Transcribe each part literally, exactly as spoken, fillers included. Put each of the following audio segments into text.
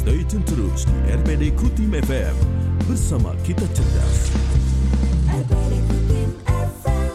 Stay tune terus di R P D Kutim F M. Bersama kita cerdas. R P D Kutim F M.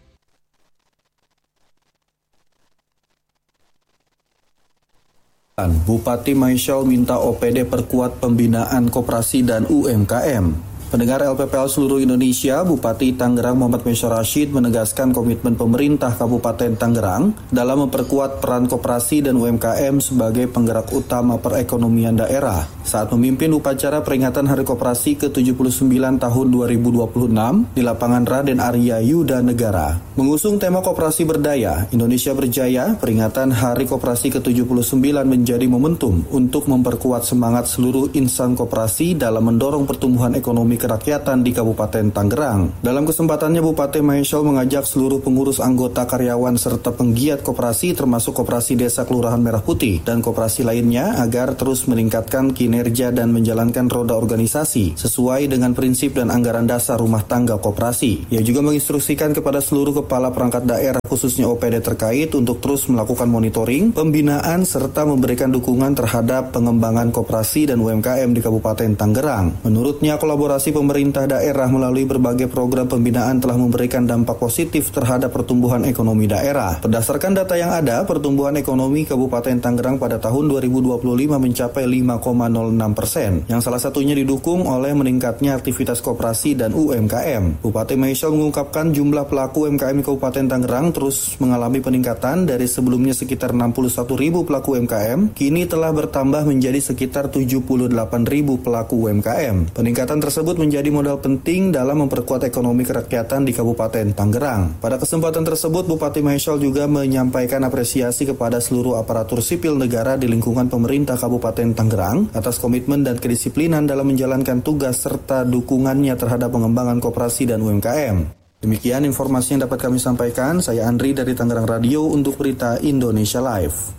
Bupati Maisyol minta O P D perkuat pembinaan koperasi dan U M K M. Pendengar L P P L seluruh Indonesia, Bupati Tangerang Muhammad Maisyol Rashid menegaskan komitmen pemerintah Kabupaten Tangerang dalam memperkuat peran koperasi dan U M K M sebagai penggerak utama perekonomian daerah. Saat memimpin upacara peringatan Hari Koperasi ke tujuh puluh sembilan tahun dua ribu dua puluh enam di lapangan Raden Arya Yuda Negara. Mengusung tema Koperasi Berdaya, Indonesia Berjaya, peringatan Hari Koperasi ke tujuh puluh sembilan menjadi momentum untuk memperkuat semangat seluruh insan koperasi dalam mendorong pertumbuhan ekonomi kerakyatan di Kabupaten Tangerang. Dalam kesempatannya, Bupati Maisyol mengajak seluruh pengurus, anggota, karyawan, serta penggiat koperasi termasuk Koperasi Desa Kelurahan Merah Putih dan koperasi lainnya agar terus meningkatkan kinerja dan menjalankan roda organisasi sesuai dengan prinsip dan anggaran dasar rumah tangga koperasi. Ia juga menginstruksikan kepada seluruh kepala perangkat daerah khususnya O P D terkait untuk terus melakukan monitoring, pembinaan, serta memberikan dukungan terhadap pengembangan koperasi dan U M K M di Kabupaten Tangerang. Menurutnya, kolaborasi pemerintah daerah melalui berbagai program pembinaan telah memberikan dampak positif terhadap pertumbuhan ekonomi daerah. Berdasarkan data yang ada, pertumbuhan ekonomi Kabupaten Tangerang pada tahun dua ribu dua puluh lima mencapai lima koma nol enam persen, yang salah satunya didukung oleh meningkatnya aktivitas koperasi dan U M K M. Bupati Maisyol mengungkapkan jumlah pelaku U M K M di Kabupaten Tangerang terus mengalami peningkatan dari sebelumnya sekitar enam puluh satu ribu pelaku U M K M, kini telah bertambah menjadi sekitar tujuh puluh delapan ribu pelaku U M K M. Peningkatan tersebut menjadi modal penting dalam memperkuat ekonomi kerakyatan di Kabupaten Tangerang. Pada kesempatan tersebut, Bupati Maisyol juga menyampaikan apresiasi kepada seluruh aparatur sipil negara di lingkungan pemerintah Kabupaten Tangerang atas komitmen dan kedisiplinan dalam menjalankan tugas serta dukungannya terhadap pengembangan koperasi dan U M K M. Demikian informasi yang dapat kami sampaikan. Saya Andri dari Tangerang Radio untuk Berita Indonesia Live.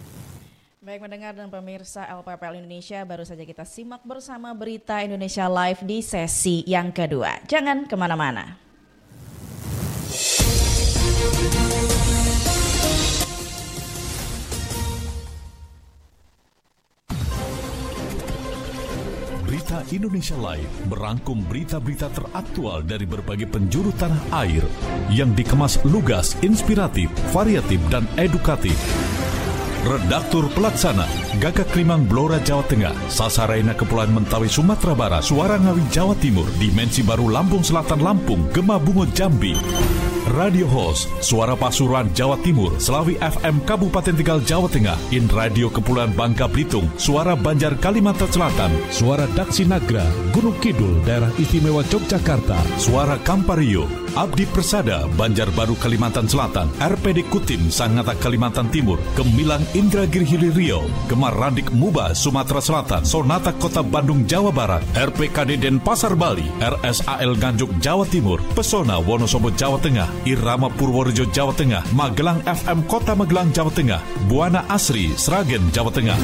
Baik mendengar dan pemirsa L P P L Indonesia, baru saja kita simak bersama Berita Indonesia Live di sesi yang kedua. Jangan kemana-mana. Berita Indonesia Live merangkum berita-berita teraktual dari berbagai penjuru tanah air yang dikemas lugas, inspiratif, variatif, dan edukatif. Redaktur Pelaksana Gagak Limang Blora Jawa Tengah, Sasaraina Kepulauan Mentawai Sumatera Barat, Suara Ngawi Jawa Timur, Dimensi Baru Lampung Selatan Lampung, Gema Bungo Jambi. Radio Host Suara Pasuruan Jawa Timur, Selawi F M Kabupaten Tegal Jawa Tengah, In Radio Kepulauan Bangka Belitung, Suara Banjar Kalimantan Selatan, Suara Daksi Nagra Gunung Kidul Daerah Istimewa Yogyakarta, Suara Kampario Abdi Persada Banjarbaru Kalimantan Selatan, R P D Kutim Sangatta Kalimantan Timur, Gemilang Indragiri Hilir Riau, Gemar Randik Muba Sumatera Selatan, Sonata Kota Bandung Jawa Barat, R P K D Denpasar Bali, R S A L Nganjuk Jawa Timur, Pesona Wonosobo Jawa Tengah, Irama Purworejo Jawa Tengah, Magelang F M Kota Magelang Jawa Tengah, Buana Asri Sragen Jawa Tengah,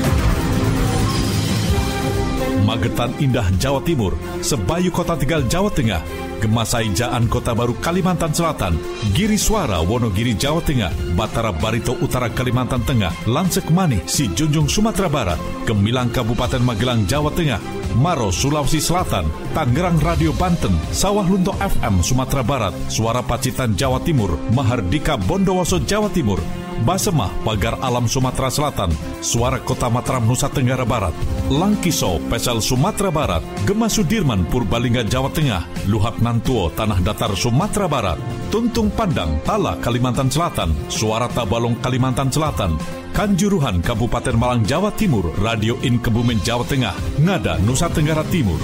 Magetan Indah Jawa Timur, Sebayu Kota Tegal Jawa Tengah, Gemasai Jaan Kota Baru Kalimantan Selatan, Giri Suara Wonogiri Jawa Tengah, Batara Barito Utara Kalimantan Tengah, Lansek Manih Si Junjung Sumatera Barat, Gemilang Kabupaten Magelang Jawa Tengah, Maros Sulawesi Selatan, Tangerang Radio Banten, Sawah Lunto F M Sumatera Barat, Suara Pacitan Jawa Timur, Mahardika Bondowoso Jawa Timur, Basemah Pagar Alam Sumatera Selatan, Suara Kota Mataram Nusa Tenggara Barat, Langkiso Pesel Sumatera Barat, Gema Sudirman Purbalingga Jawa Tengah, Luhak Nantuo Tanah Datar Sumatera Barat, Tuntung Pandang Tala Kalimantan Selatan, Suara Tabalong Kalimantan Selatan, Kanjuruhan Kabupaten Malang Jawa Timur, Radio In Kebumen Jawa Tengah, Ngada Nusa Tenggara Timur,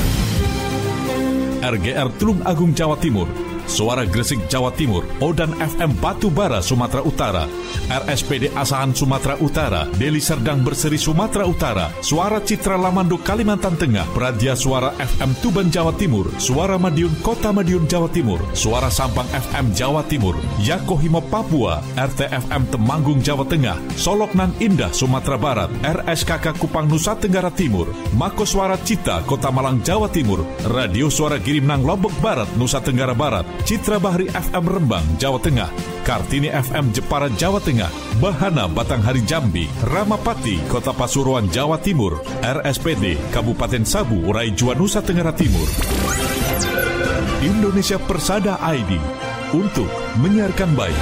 R G R Tulung Agung Jawa Timur, Suara Gresik Jawa Timur, Odan F M Batubara Sumatera Utara, R S P D Asahan Sumatera Utara, Deli Serdang Berseri Sumatera Utara, Suara Citra Lamando Kalimantan Tengah, Pradia Suara F M Tuban Jawa Timur, Suara Madiun Kota Madiun Jawa Timur, Suara Sampang F M Jawa Timur, Yakohimo Papua, R T F M Temanggung Jawa Tengah, Soloknan Indah Sumatera Barat, R S K K Kupang Nusa Tenggara Timur, Mako Suara Cita Kota Malang Jawa Timur, Radio Suara Girimnang Lombok Barat Nusa Tenggara Barat, Citra Bahri F M Rembang, Jawa Tengah, Kartini F M Jepara, Jawa Tengah, Bahana Batanghari Jambi, Ramapati Kota Pasuruan, Jawa Timur, R S P D Kabupaten Sabu, Raijua, Nusa Tenggara Timur. Indonesia Persada I D untuk menyiarkan baik.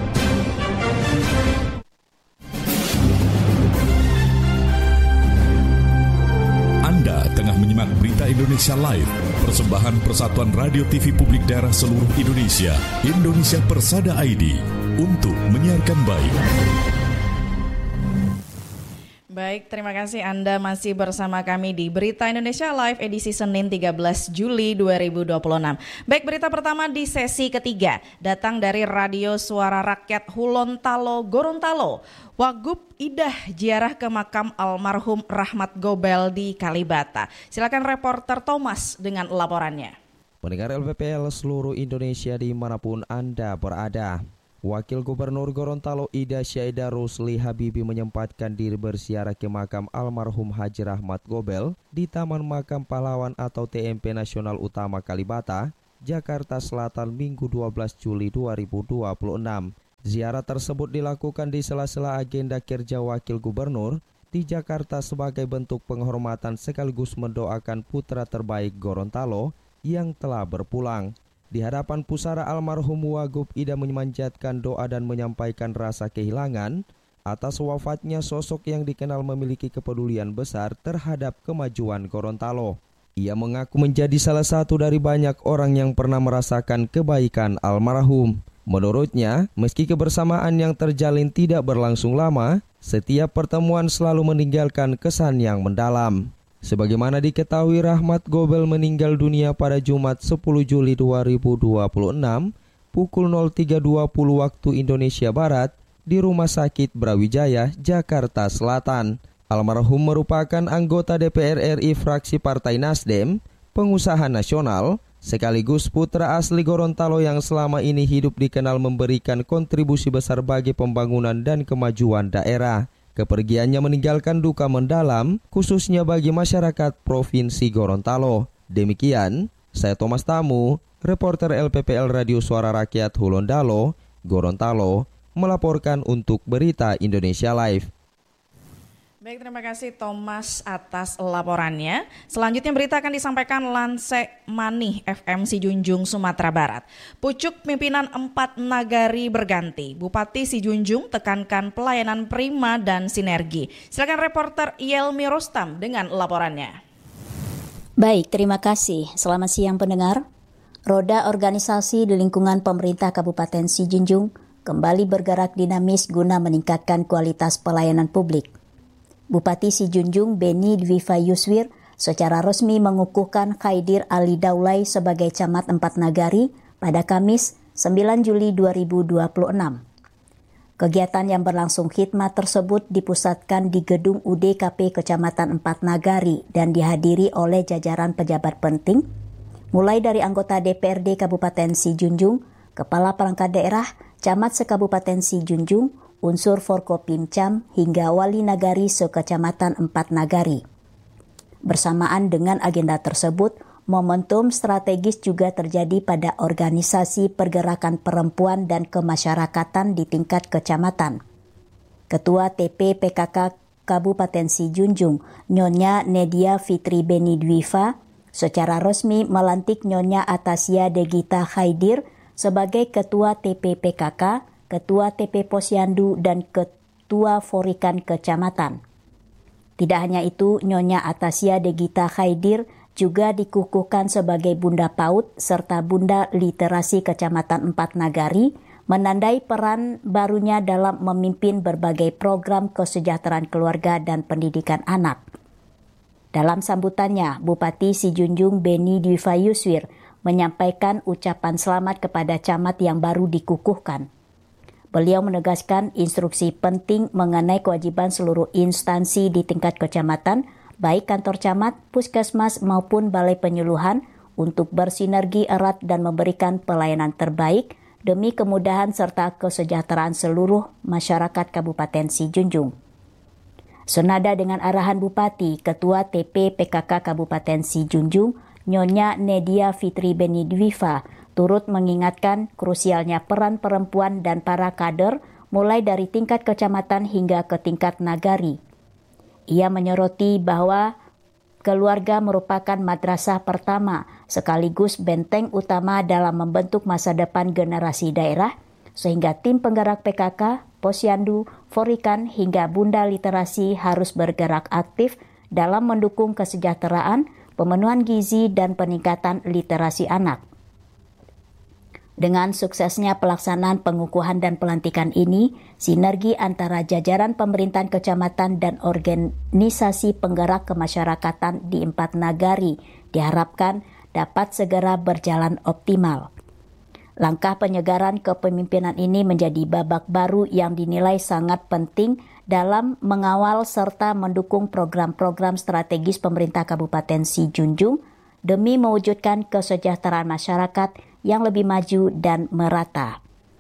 Anda tengah menyimak Berita Indonesia Live, persembahan Persatuan Radio T V Publik Daerah seluruh Indonesia, Indonesia Persada I D, untuk menyiarkan baik. Baik, terima kasih Anda masih bersama kami di Berita Indonesia Live edisi Senin tiga belas Juli dua ribu dua puluh enam. Baik, berita pertama di sesi ketiga datang dari Radio Suara Rakyat Hulontalo, Gorontalo. Wagub Idah ziarah ke makam almarhum Rahmat Gobel di Kalibata. Silakan reporter Thomas dengan laporannya. Pendengar L P P L seluruh Indonesia dimanapun Anda berada. Wakil Gubernur Gorontalo Ida Syaida Rusli Habibi menyempatkan diri berziarah ke makam almarhum Haji Rahmat Gobel di Taman Makam Pahlawan atau T M P Nasional Utama Kalibata, Jakarta Selatan Minggu dua belas Juli dua ribu dua puluh enam. Ziarah tersebut dilakukan di sela-sela agenda kerja Wakil Gubernur di Jakarta sebagai bentuk penghormatan sekaligus mendoakan putra terbaik Gorontalo yang telah berpulang. Di hadapan pusara almarhum Wagub Ida memanjatkan doa dan menyampaikan rasa kehilangan atas wafatnya sosok yang dikenal memiliki kepedulian besar terhadap kemajuan Gorontalo. Ia mengaku menjadi salah satu dari banyak orang yang pernah merasakan kebaikan almarhum. Menurutnya, meski kebersamaan yang terjalin tidak berlangsung lama, setiap pertemuan selalu meninggalkan kesan yang mendalam. Sebagaimana diketahui, Rahmat Gobel meninggal dunia pada Jumat sepuluh Juli dua ribu dua puluh enam pukul nol tiga dua puluh waktu Indonesia Barat di Rumah Sakit Brawijaya, Jakarta Selatan. Almarhum merupakan anggota D P R R I fraksi Partai Nasdem, pengusaha nasional, sekaligus putra asli Gorontalo yang selama ini hidup dikenal memberikan kontribusi besar bagi pembangunan dan kemajuan daerah. Kepergiannya meninggalkan duka mendalam, khususnya bagi masyarakat Provinsi Gorontalo. Demikian, saya Thomas Tamu, reporter L P P L Radio Suara Rakyat Hulontalo, Gorontalo, melaporkan untuk Berita Indonesia Live. Baik, terima kasih Thomas atas laporannya. Selanjutnya berita akan disampaikan Lanse Manih F M Sijunjung, Sumatera Barat. Pucuk pimpinan empat nagari berganti. Bupati Sijunjung tekankan pelayanan prima dan sinergi. Silakan reporter Yelmi Rostam dengan laporannya. Baik, terima kasih. Selamat siang pendengar. Roda organisasi di lingkungan pemerintah Kabupaten Sijunjung kembali bergerak dinamis guna meningkatkan kualitas pelayanan publik. Bupati Sijunjung Beni Dwifa Yuswir secara resmi mengukuhkan Khaidir Ali Daulay sebagai Camat Empat Nagari pada Kamis sembilan Juli dua ribu dua puluh enam. Kegiatan yang berlangsung khidmat tersebut dipusatkan di Gedung U D K P Kecamatan Empat Nagari dan dihadiri oleh jajaran pejabat penting, mulai dari anggota D P R D Kabupaten Sijunjung, Kepala Perangkat Daerah, Camat Sekabupaten Sijunjung, unsur Forkopimcam hingga wali nagari sekecamatan Empat Nagari. Bersamaan dengan agenda tersebut, momentum strategis juga terjadi pada organisasi pergerakan perempuan dan kemasyarakatan di tingkat kecamatan. Ketua T P P K K Kabupaten Sijunjung, Nyonya Nedia Fitri Beni Dwifa, secara resmi melantik Nyonya Atasia Degita Khaidir sebagai Ketua T P P K K, Ketua T P Posyandu, dan Ketua Forikan Kecamatan. Tidak hanya itu, Nyonya Atasia Degita Khaidir juga dikukuhkan sebagai Bunda Paut serta Bunda Literasi Kecamatan Empat Nagari, menandai peran barunya dalam memimpin berbagai program kesejahteraan keluarga dan pendidikan anak. Dalam sambutannya, Bupati Sijunjung Beni Dwifa Yuswir menyampaikan ucapan selamat kepada camat yang baru dikukuhkan. Beliau menegaskan instruksi penting mengenai kewajiban seluruh instansi di tingkat kecamatan, baik kantor camat, puskesmas maupun balai penyuluhan, untuk bersinergi erat dan memberikan pelayanan terbaik demi kemudahan serta kesejahteraan seluruh masyarakat Kabupaten Sijunjung. Senada dengan arahan Bupati, Ketua T P P K K Kabupaten Sijunjung, Nyonya Nedia Fitri Beni Dwifa, turut mengingatkan krusialnya peran perempuan dan para kader mulai dari tingkat kecamatan hingga ke tingkat nagari. Ia menyoroti bahwa keluarga merupakan madrasah pertama sekaligus benteng utama dalam membentuk masa depan generasi daerah, sehingga tim penggerak P K K, Posyandu, Forikan hingga Bunda Literasi harus bergerak aktif dalam mendukung kesejahteraan, pemenuhan gizi, dan peningkatan literasi anak. Dengan suksesnya pelaksanaan pengukuhan dan pelantikan ini, sinergi antara jajaran pemerintahan kecamatan dan organisasi penggerak kemasyarakatan di empat nagari diharapkan dapat segera berjalan optimal. Langkah penyegaran kepemimpinan ini menjadi babak baru yang dinilai sangat penting dalam mengawal serta mendukung program-program strategis pemerintah Kabupaten Sijunjung demi mewujudkan kesejahteraan masyarakat yang lebih maju dan merata.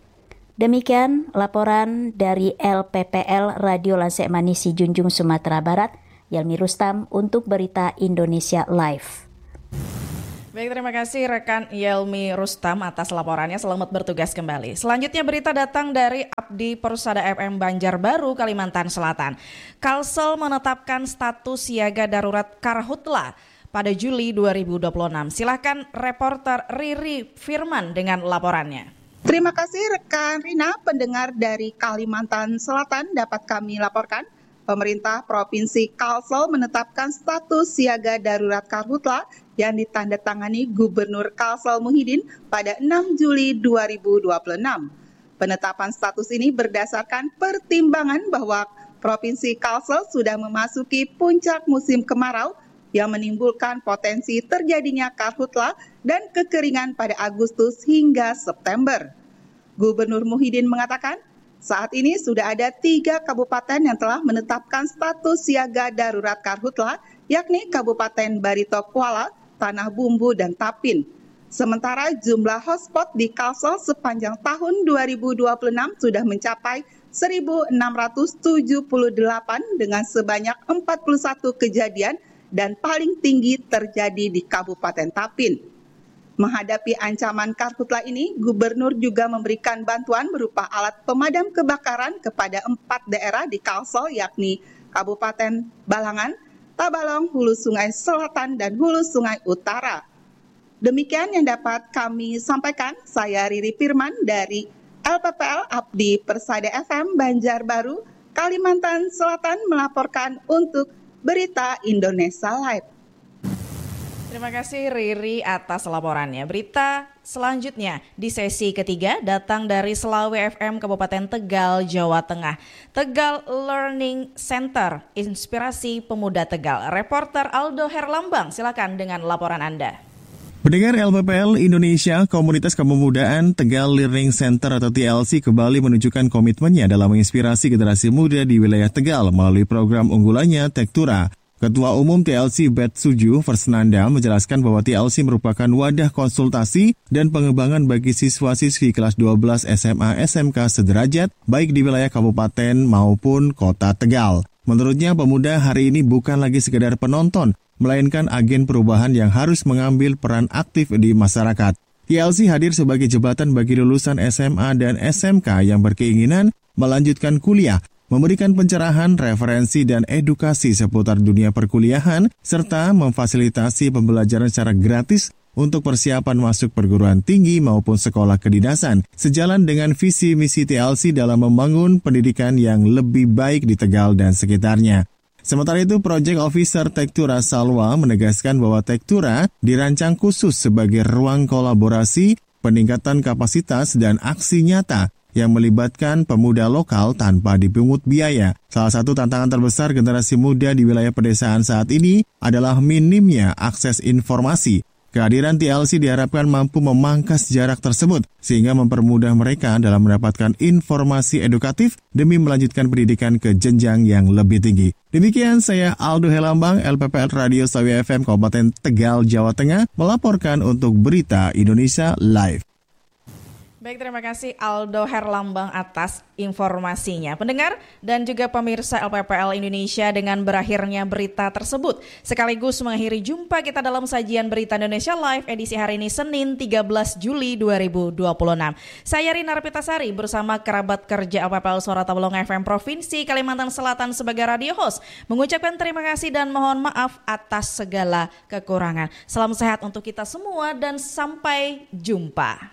Demikian laporan dari L P P L Radio Lansek Manis Sijunjung, Sumatera Barat, Yelmi Rustam untuk Berita Indonesia Live. Baik, terima kasih rekan Yelmi Rustam atas laporannya. Selamat bertugas kembali. Selanjutnya berita datang dari Abdi Persada F M Banjarbaru, Kalimantan Selatan. Kalsel menetapkan status siaga darurat Karhutla pada Juli dua ribu dua puluh enam. Silakan reporter Riri Firman dengan laporannya. Terima kasih rekan Rina, pendengar dari Kalimantan Selatan dapat kami laporkan. Pemerintah Provinsi Kalsel menetapkan status siaga darurat Karhutla yang ditandatangani Gubernur Kalsel Muhyiddin pada enam Juli dua ribu dua puluh enam. Penetapan status ini berdasarkan pertimbangan bahwa Provinsi Kalsel sudah memasuki puncak musim kemarau yang menimbulkan potensi terjadinya karhutla dan kekeringan pada Agustus hingga September. Gubernur Muhyiddin mengatakan, saat ini sudah ada tiga kabupaten yang telah menetapkan status siaga darurat karhutla, yakni Kabupaten Barito Kuala, Tanah Bumbu, dan Tapin. Sementara jumlah hotspot di Kalsel sepanjang tahun dua ribu dua puluh enam sudah mencapai seribu enam ratus tujuh puluh delapan dengan sebanyak empat puluh satu kejadian dan paling tinggi terjadi di Kabupaten Tapin. Menghadapi ancaman karhutla ini, Gubernur juga memberikan bantuan berupa alat pemadam kebakaran kepada empat daerah di Kalsel, yakni Kabupaten Balangan, Tabalong, Hulu Sungai Selatan, dan Hulu Sungai Utara. Demikian yang dapat kami sampaikan. Saya Riri Firman dari L P P L Abdi Persada F M Banjarbaru, Kalimantan Selatan melaporkan untuk Berita Indonesia Live. Terima kasih Riri atas laporannya. Berita selanjutnya di sesi ketiga datang dari Selawe F M Kabupaten Tegal, Jawa Tengah. Tegal Learning Center, Inspirasi Pemuda Tegal. Reporter Aldo Herlambang, silakan dengan laporan Anda. Pendengar L P P L Indonesia, Komunitas Kepemudaan Tegal Learning Center atau T L C kembali menunjukkan komitmennya dalam menginspirasi generasi muda di wilayah Tegal melalui program unggulannya Tektura. Ketua Umum T L C Bet Suju Versnanda menjelaskan bahwa T L C merupakan wadah konsultasi dan pengembangan bagi siswa-siswi kelas dua belas S M A S M K sederajat baik di wilayah kabupaten maupun kota Tegal. Menurutnya pemuda hari ini bukan lagi sekedar penonton, melainkan agen perubahan yang harus mengambil peran aktif di masyarakat. T L C hadir sebagai jembatan bagi lulusan S M A dan S M K yang berkeinginan melanjutkan kuliah, memberikan pencerahan, referensi, dan edukasi seputar dunia perkuliahan, serta memfasilitasi pembelajaran secara gratis untuk persiapan masuk perguruan tinggi maupun sekolah kedinasan, sejalan dengan visi misi T L C dalam membangun pendidikan yang lebih baik di Tegal dan sekitarnya. Sementara itu, Project Officer Tektura Salwa menegaskan bahwa Tektura dirancang khusus sebagai ruang kolaborasi, peningkatan kapasitas, dan aksi nyata yang melibatkan pemuda lokal tanpa dipungut biaya. Salah satu tantangan terbesar generasi muda di wilayah pedesaan saat ini adalah minimnya akses informasi. Kehadiran T L C diharapkan mampu memangkas jarak tersebut sehingga mempermudah mereka dalam mendapatkan informasi edukatif demi melanjutkan pendidikan ke jenjang yang lebih tinggi. Demikian saya Aldo Helambang, L P P L Radio Selawe F M Kabupaten Tegal, Jawa Tengah melaporkan untuk Berita Indonesia Live. Baik, terima kasih Aldo Herlambang atas informasinya. Pendengar dan juga pemirsa L P P L Indonesia, dengan berakhirnya berita tersebut sekaligus mengakhiri jumpa kita dalam sajian Berita Indonesia Live edisi hari ini Senin tiga belas Juli dua ribu dua puluh enam. Saya Rina Arpitasari bersama kerabat kerja L P P L Suara Tabalong F M Provinsi Kalimantan Selatan sebagai radio host mengucapkan terima kasih dan mohon maaf atas segala kekurangan. Salam sehat untuk kita semua dan sampai jumpa.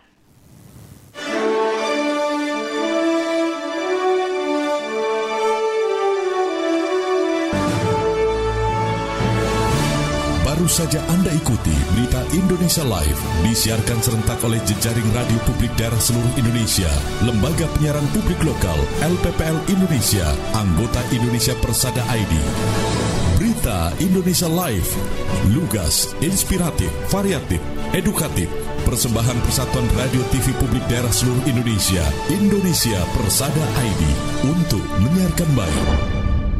Baru saja Anda ikuti Berita Indonesia Live, disiarkan serentak oleh jejaring radio publik daerah seluruh Indonesia, Lembaga Penyiaran Publik Lokal, L P P L Indonesia, anggota Indonesia Persada I D. Berita Indonesia Live, lugas, inspiratif, variatif, edukatif. Persembahan Persatuan Radio T V Publik Daerah Seluruh Indonesia, Indonesia Persada I D, untuk menyiarkan baik.